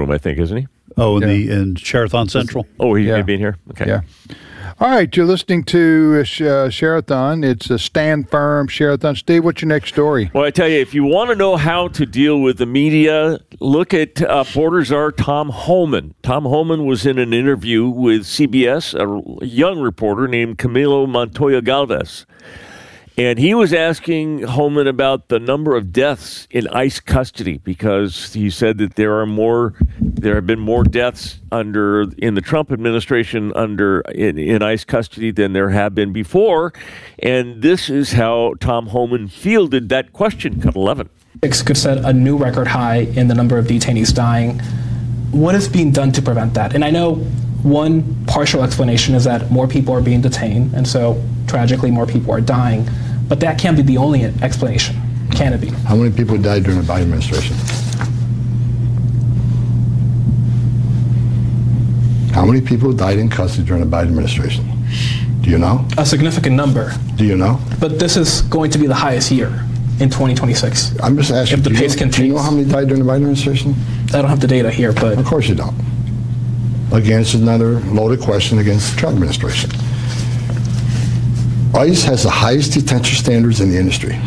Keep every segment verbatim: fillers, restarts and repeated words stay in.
room, I think, isn't he? Oh, in Yeah. the in Sherathon Central. Oh, he Yeah. may be in here? Okay. Yeah. All right, you're listening to uh, Sh- uh, Sherathon. It's a Stand Firm Sherathon. Steve, what's your next story? Well, I tell you, if you want to know how to deal with the media, look at uh, Borders Czar Tom Homan. Tom Homan was in an interview with C B S, a young reporter named Camilo Montoya Galvez. And he was asking Homan about the number of deaths in ICE custody because he said that there are more, there have been more deaths under in the Trump administration under in, in ICE custody than there have been before. And this is how Tom Homan fielded that question, Cut eleven. It could set a new record high in the number of detainees dying. What is being done to prevent that? And I know one partial explanation is that more people are being detained, and so tragically more people are dying. But that can't be the only explanation, can it be? How many people died during the Biden administration? How many people died in custody during the Biden administration? Do you know? A significant number. Do you know? But this is going to be the highest year in twenty twenty-six. I'm just asking. If the do, pace you, continues. do you know how many died during the Biden administration? I don't have the data here, but Of course you don't. Again, it's another loaded question against the Trump administration. ICE has the highest detention standards in the industry.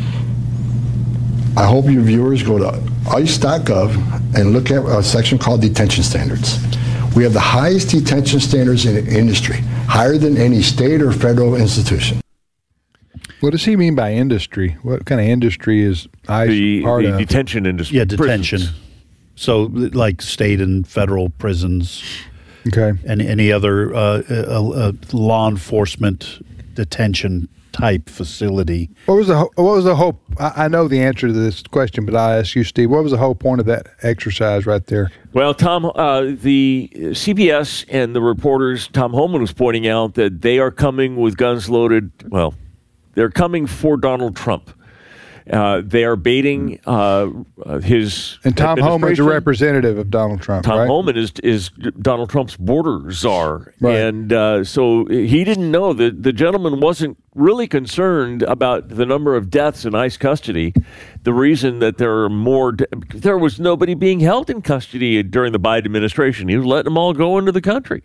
I hope your viewers go to ice dot gov and look at a section called detention standards. We have the highest detention standards in the industry, higher than any state or federal institution. What does he mean by industry? What kind of industry is ICE The, part the of? detention industry. Yeah, detention. Prisons. So, like state and federal prisons, Okay. and any other uh, uh, uh, law enforcement detention type facility. What was the ho- what was the whole? I, I know the answer to this question, but I ask you, Steve. What was the whole point of that exercise right there? Well, Tom, uh, the C B S and the reporters, Tom Homan was pointing out that they are coming with guns loaded. Well, they're coming for Donald Trump. Uh, they are baiting uh, his And Tom Homan's a administration. representative of Donald Trump, Tom right? Homan is is Donald Trump's border czar, Right. and uh, so he didn't know that the gentleman wasn't really concerned about the number of deaths in ICE custody. The reason that there are more, de- there was nobody being held in custody during the Biden administration. He was letting them all go into the country.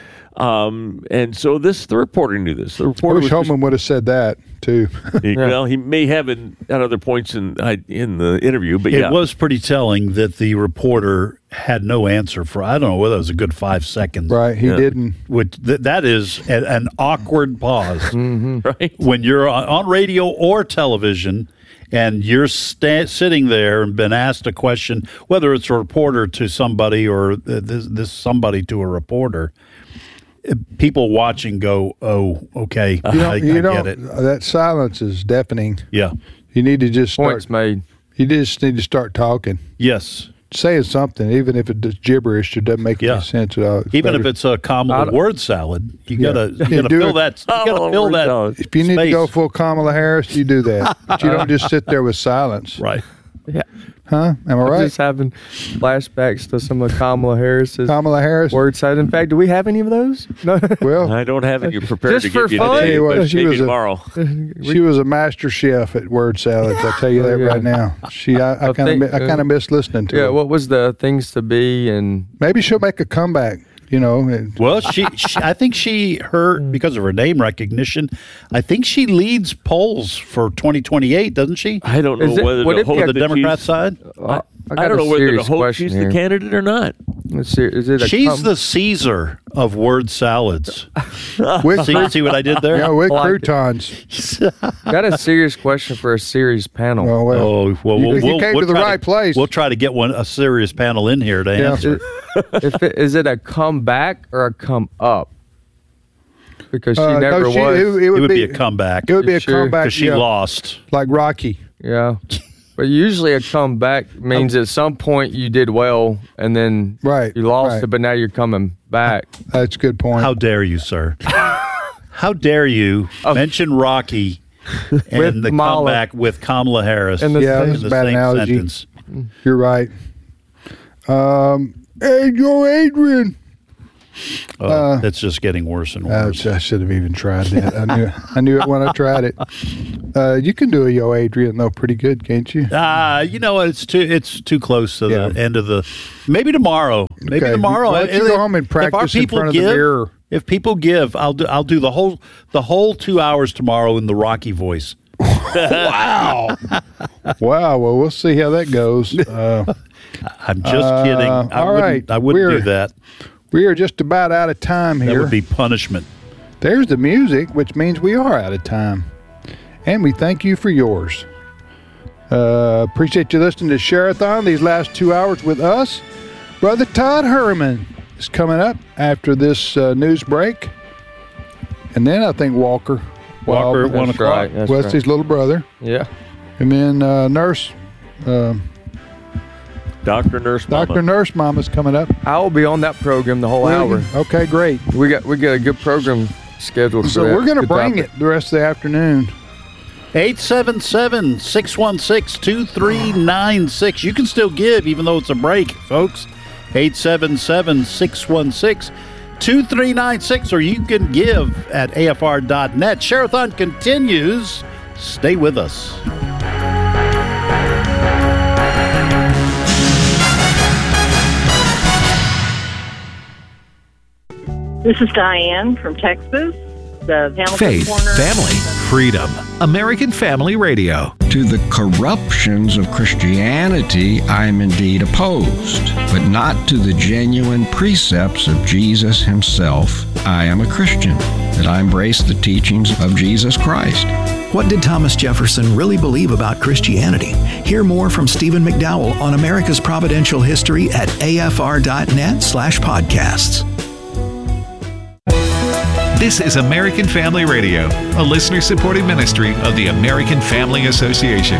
Um, and so this, the reporter knew this. The I reporter wish was just- Homan would have said that too. he- well, he may have in, at other points in I- in the interview, but It yeah, was pretty telling that the reporter had no answer for, I don't know whether it was a good five seconds. Right? He Yeah. didn't. Which, th- that is a, an awkward pause. right. When you're on, on radio or television and you're sta- sitting there and been asked a question, whether it's a reporter to somebody or this, this somebody to a reporter, uh, people watching go, oh, okay, You I, don't. You I don't. get it. That silence is deafening. Yeah. You need to just start. Points made. You just need to start talking, Yes. saying something, even if it's gibberish. It doesn't make Yeah. any sense at all. Even better- if it's a Kamala word salad, you Yeah. gotta you Yeah, gotta do fill it. that. You gotta Kamala fill word that. salad. if you need to space. go full Kamala Harris, you do that. But you don't just sit there with silence, Right. Yeah. huh? Am I I'm right? just having flashbacks to some of Kamala Harris's Kamala Harris. word salad. In fact, do we have any of those? No. Well, I don't have it prepared Just to for give you fun? today, Tell you what, but she maybe was a- tomorrow. she was a master chef at word salads. I'll tell you Oh, that yeah. right now. She, I, I I kind think, of, I uh, kind of miss listening to Yeah. her. What was the things to be and Maybe she'll make a comeback. You know, and- Well, she, she, I think she, her, because of her name recognition, I think she leads polls for twenty twenty-eight, doesn't she? I don't know Is it- whether would to it be hope For the that Democrat she's- side? uh, I, got don't a know whether to serious hope question she's here. the candidate or not. Let's see, is it a She's com- the Caesar of word salads. with See, see what I did there? yeah, with I like it. croutons. got a serious question for a serious panel. Well, well, Oh well, You- we'll, you we'll, came we'll to the try right place. We'll try to get one a serious panel in here to Yeah. answer. if it, is it a come back or a come up? Because she Uh, no, never she- was. It, It would be a comeback It would be a Sure. comeback because she yeah, lost. like Rocky. Yeah. But usually a comeback means at some point you did well and then Right, you lost right. it, but now you're coming back. That's a good point. How dare you, sir? How dare you mention Rocky and With the Kamala. comeback with Kamala Harris And the Yeah, same- that's in a the bad same analogy. sentence? You're right. Um, hey, Joe Adrian. Uh, Uh, it's just getting worse and Uh, worse. I should have even tried that. I knew I knew it when I tried it. Uh, you can do a Yo Adrian though pretty good, can't you? Ah, you know it's too it's too close to Yeah. the end of the. Maybe tomorrow. Maybe Okay. tomorrow. Why don't you If- go home and if our practice in people front of the give, mirror? If people give, I'll do I'll do the whole the whole two hours tomorrow in the Rocky voice. Wow. Wow. Well, we'll see how that goes. Uh, I'm just Uh, kidding. I all wouldn't, right. I wouldn't We're- do that. we are just about out of time That here. would be punishment. There's the music, which means we are out of time. And we thank you for yours. Uh, appreciate you listening to Share-a-thon these last two hours with us. Brother Todd Herman is coming up after this uh, news break. And then I think Walker. Walker at Wildman, one That's o'clock. right. That's Wesley's little brother. right. Yeah. And then uh, Nurse, um, Doctor Nurse Mama. Doctor Nurse Mama's coming up. I will be on that program the whole Will hour. you? Okay, great. We got we got a good program scheduled. So for that. we're going to Good bring topic. it the rest of the afternoon. eight seven seven, six one six, two three nine six. You can still give even though it's a break, folks. eight seven seven, six one six, two three nine six, or you can give at A F R dot net. Share-a-thon continues. Stay with us. This is Diane from Texas, the Hamilton Faith, Corner. family, freedom. American Family Radio. To the corruptions of Christianity, I am indeed opposed, but not to the genuine precepts of Jesus himself. I am a Christian, that I embrace the teachings of Jesus Christ. What did Thomas Jefferson really believe about Christianity? Hear more from Stephen McDowell on America's Providential History at A F R dot net slash podcasts. This is American Family Radio, a listener-supported ministry of the American Family Association.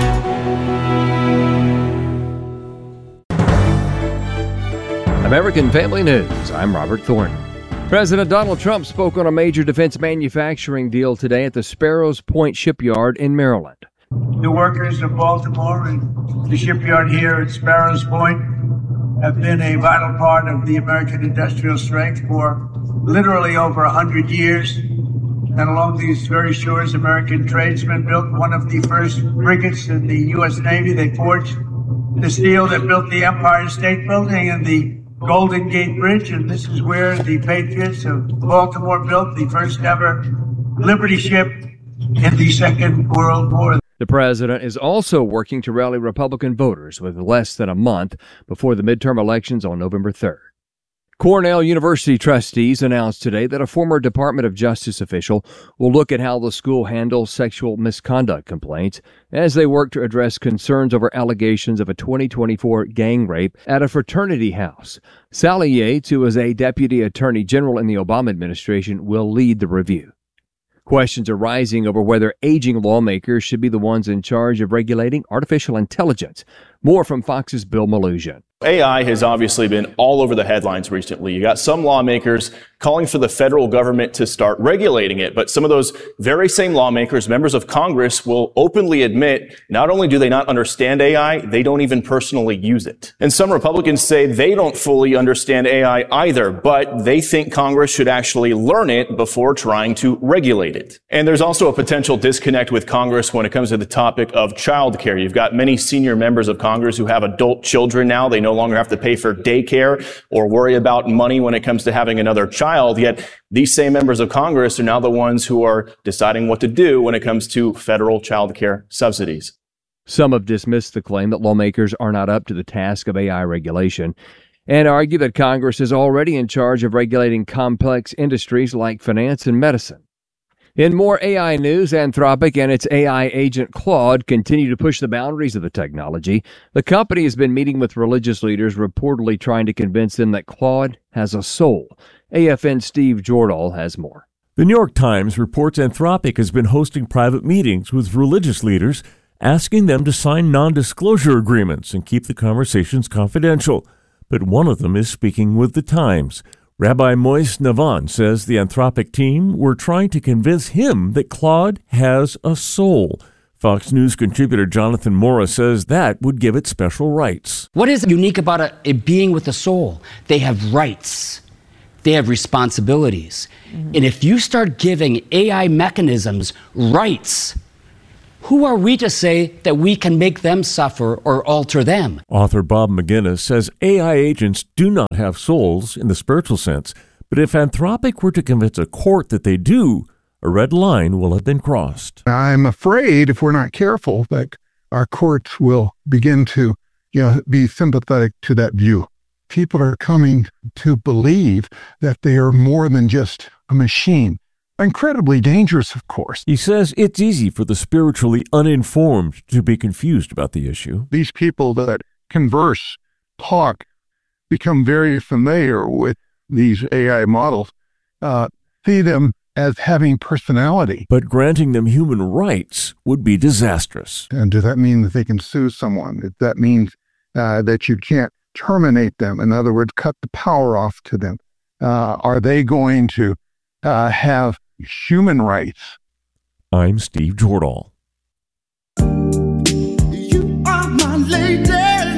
American Family News, I'm Robert Thornton. President Donald Trump spoke on a major defense manufacturing deal today at the Sparrows Point Shipyard in Maryland. The workers of Baltimore and the shipyard here at Sparrows Point have been a vital part of the American industrial strength for literally over one hundred years. And along these very shores, American tradesmen built one of the first frigates in the U S Navy. They forged the steel that built the Empire State Building and the Golden Gate Bridge. And this is where the Patriots of Baltimore built the first ever Liberty ship in the Second World War. The president is also working to rally Republican voters with less than a month before the midterm elections on November third. Cornell University trustees announced today that a former Department of Justice official will look at how the school handles sexual misconduct complaints as they work to address concerns over allegations of a twenty twenty-four gang rape at a fraternity house. Sally Yates, who is a deputy attorney general in the Obama administration, will lead the review. Questions are rising over whether aging lawmakers should be the ones in charge of regulating artificial intelligence. More from Fox's Bill Malusian. A I has obviously been all over the headlines recently. You got some lawmakers calling for the federal government to start regulating it, but some of those very same lawmakers, members of Congress, will openly admit not only do they not understand A I, they don't even personally use it. And some Republicans say they don't fully understand A I either, but they think Congress should actually learn it before trying to regulate it. And there's also a potential disconnect with Congress when it comes to the topic of childcare. You've got many senior members of Congress who have adult children now. They no longer have to pay for daycare or worry about money when it comes to having another child. Yet these same members of Congress are now the ones who are deciding what to do when it comes to federal child care subsidies. Some have dismissed the claim that lawmakers are not up to the task of A I regulation and argue that Congress is already in charge of regulating complex industries like finance and medicine. In more A I news, Anthropic and its A I agent Claude continue to push the boundaries of the technology. The company has been meeting with religious leaders, reportedly trying to convince them that Claude has a soul. A F N's Steve Jordahl has more. The New York Times reports Anthropic has been hosting private meetings with religious leaders, asking them to sign non-disclosure agreements and keep the conversations confidential. But one of them is speaking with the Times. Rabbi Moise Navan says the Anthropic team were trying to convince him that Claude has a soul. Fox News contributor Jonathan Mora says that would give it special rights. What is unique about a, a being with a soul? They have rights. they have responsibilities. Mm-hmm. And if you start giving A I mechanisms rights, who are we to say that we can make them suffer or alter them? Author Bob McGinnis says A I agents do not have souls in the spiritual sense, but if Anthropic were to convince a court that they do, a red line will have been crossed. I'm afraid if we're not careful that our courts will begin to, you know, be sympathetic to that view. People are coming to believe that they are more than just a machine. Incredibly dangerous, of course. He says it's easy for the spiritually uninformed to be confused about the issue. These people that converse, talk, become very familiar with these A I models, uh, see them as having personality. But granting them human rights would be disastrous. And does that mean that they can sue someone? Does that mean uh, that you can't terminate them? In other words, cut the power off to them? Uh, are they going to uh, have human rights? I'm Steve Jordahl. You are my lady.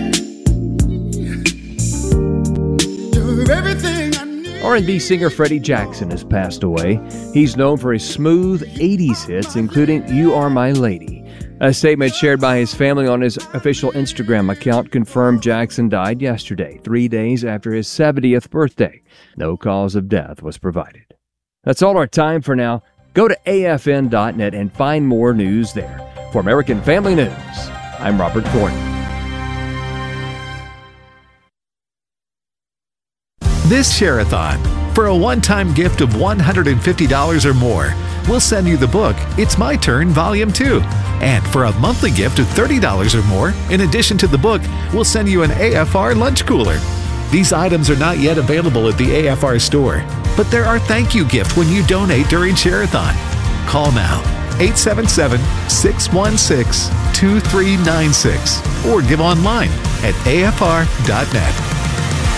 You're everything I need. R and B singer Freddie Jackson has passed away. He's known for his smooth eighties hits, including You Are My Lady. A statement shared by his family on his official Instagram account confirmed Jackson died yesterday, three days after his seventieth birthday. No cause of death was provided. That's all our time for now. Go to A F N dot net and find more news there. For American Family News, I'm Robert Gordon. This Share-a-thon, for a one-time gift of one hundred fifty dollars or more, we'll send you the book, It's My Turn, Volume two. And for a monthly gift of thirty dollars or more, in addition to the book, we'll send you an A F R lunch cooler. These items are not yet available at the A F R store, but they're our thank you gift when you donate during Share-a-thon. Call now, eight seven seven, six one six, two three nine six, or give online at A F R dot net.